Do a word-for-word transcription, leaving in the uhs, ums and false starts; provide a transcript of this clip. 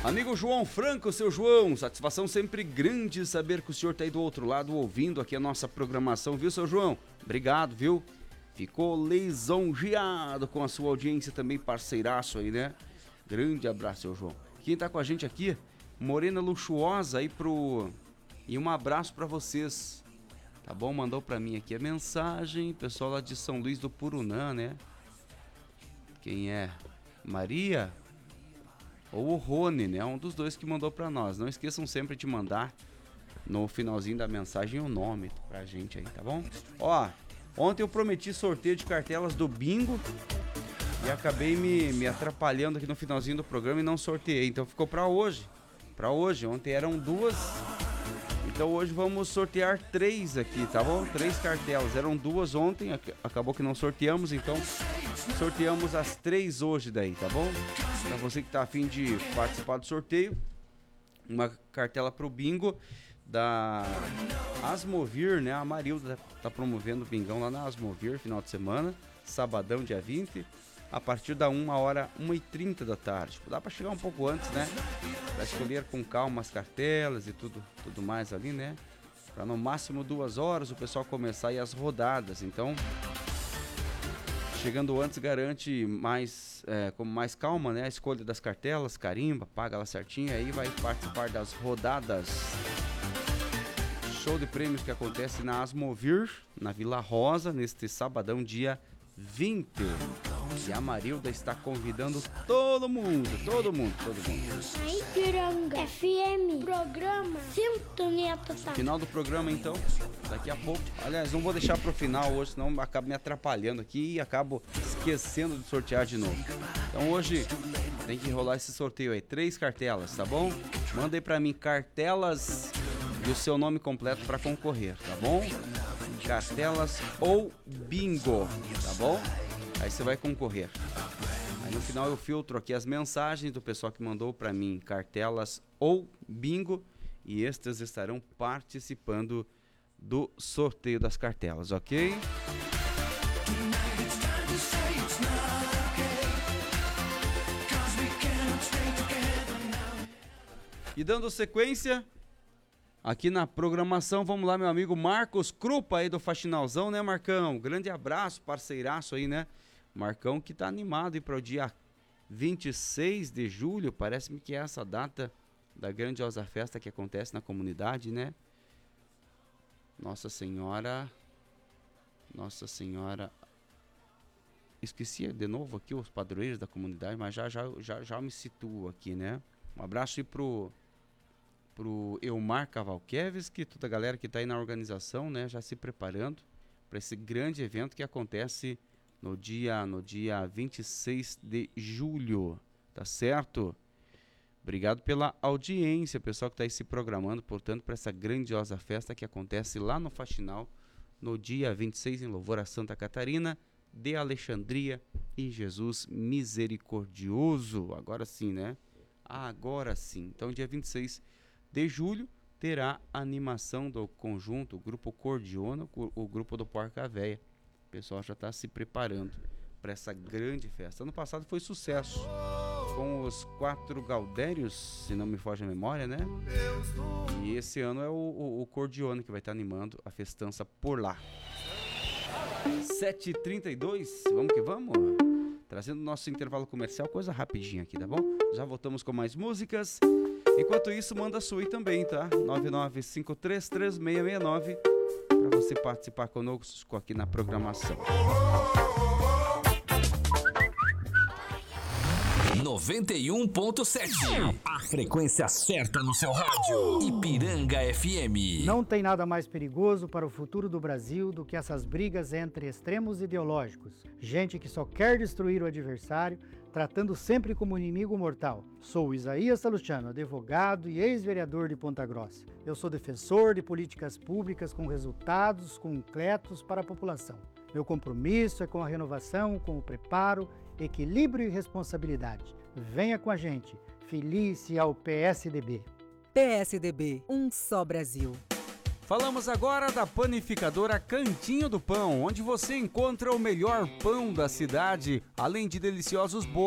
Amigo João Franco, seu João, satisfação sempre grande saber que o senhor tá aí do outro lado ouvindo aqui a nossa programação, viu, seu João? Obrigado, viu? Ficou lisonjeado com a sua audiência também, parceiraço aí, né? Grande abraço, seu João. Quem tá com a gente aqui, Morena Luxuosa aí pro... E um abraço pra vocês, tá bom? Mandou pra mim aqui a mensagem, pessoal lá de São Luís do Purunã, né? Quem é? Maria? Ou o Rony, né? Um dos dois que mandou pra nós. Não esqueçam sempre de mandar no finalzinho da mensagem o nome pra gente aí, tá bom? Ó, ontem eu prometi sorteio de cartelas do bingo e acabei me, me atrapalhando aqui no finalzinho do programa e não sorteei. Então ficou pra hoje. Pra hoje. Ontem eram duas. Então hoje vamos sortear três aqui, tá bom? Três cartelas. Eram duas ontem, acabou que não sorteamos, então sorteamos as três hoje daí, tá bom? Pra você que tá a fim de participar do sorteio, uma cartela pro bingo da Asmovir, né? A Marilda tá promovendo o bingão lá na Asmovir, final de semana, sabadão, dia vinte, a partir da uma hora, uma e trinta da tarde. Dá pra chegar um pouco antes, né? Pra escolher com calma as cartelas e tudo, tudo mais ali, né? Pra no máximo duas horas o pessoal começar aí as rodadas. Então, chegando antes garante mais, é, com mais calma, né? A escolha das cartelas, carimba, paga ela certinho, aí vai participar das rodadas. Show de prêmios que acontece na Asmovir, na Vila Rosa, neste sabadão, dia vinte. E a Marilda está convidando todo mundo, todo mundo, todo mundo. Aí, Piranga F M, programa Sintonia Total. Final do programa, então, daqui a pouco. Aliás, não vou deixar pro final hoje, senão acabo me atrapalhando aqui e acabo esquecendo de sortear de novo. Então hoje tem que rolar esse sorteio aí, três cartelas, tá bom? Manda aí pra mim cartelas e o seu nome completo pra concorrer, tá bom? Cartelas ou bingo, tá bom? Aí você vai concorrer. Aí no final eu filtro aqui as mensagens do pessoal que mandou pra mim cartelas ou bingo e estes estarão participando do sorteio das cartelas, ok? E dando sequência aqui na programação, vamos lá, meu amigo Marcos Krupa aí do Faxinalzão, né, Marcão? Grande abraço, parceiraço aí, né? Marcão que tá animado aí para o dia vinte e seis de julho, parece-me que é essa data da grandiosa festa que acontece na comunidade, né? Nossa Senhora, Nossa Senhora, esqueci de novo aqui os padroeiros da comunidade, mas já, já, já, já me situo aqui, né? Um abraço aí pro, pro Elmar Cavalqueves, que toda a galera que tá aí na organização, né, já se preparando para esse grande evento que acontece no dia, no dia vinte e seis de julho, tá certo? Obrigado pela audiência, pessoal que está aí se programando, portanto, para essa grandiosa festa que acontece lá no Faxinal, no dia vinte e seis, em louvor a Santa Catarina de Alexandria e Jesus Misericordioso. Agora sim, né? Agora sim. Então, dia vinte e seis de julho, terá a animação do conjunto, o grupo Cordiona, o grupo do Porca Véia. O pessoal já está se preparando para essa grande festa. Ano passado foi sucesso com os quatro Gaudérios, se não me foge a memória, né? E esse ano é o, o, o Cordiona que vai estar tá animando a festança por lá. sete e trinta e dois, vamos que vamos. Trazendo nosso intervalo comercial, coisa rapidinha aqui, tá bom? Já voltamos com mais músicas. Enquanto isso, manda a sua aí também, tá? nove nove cinco três três seis seis nove para você participar conosco aqui na programação. noventa e um ponto sete. A frequência certa no seu rádio. Ipiranga F M. Não tem nada mais perigoso para o futuro do Brasil do que essas brigas entre extremos ideológicos. Gente que só quer destruir o adversário, tratando sempre como inimigo mortal. Sou Isaías Salustiano, advogado e ex-vereador de Ponta Grossa. Eu sou defensor de políticas públicas com resultados concretos para a população. Meu compromisso é com a renovação, com o preparo, equilíbrio e responsabilidade. Venha com a gente, filie-se ao P S D B. P S D B, um só Brasil. Falamos agora da panificadora Cantinho do Pão, onde você encontra o melhor pão da cidade, além de deliciosos bolos.